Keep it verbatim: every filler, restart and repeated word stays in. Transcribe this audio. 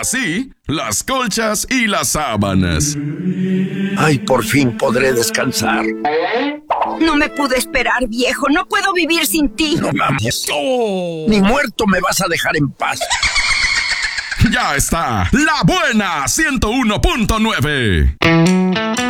sí, las colchas y las sábanas. Ay, por fin podré descansar. No me pude esperar, viejo. No puedo vivir sin ti. No mames. Oh. Ni muerto me vas a dejar en paz. Ya está, La Buena ciento uno punto nueve.